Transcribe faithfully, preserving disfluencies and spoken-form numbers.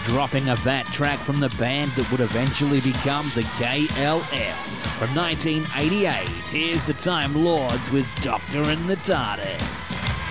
dropping a fat track from the band that would eventually become the K L F. From nineteen eighty-eight, here's the Time Lords with Doctor and the TARDIS.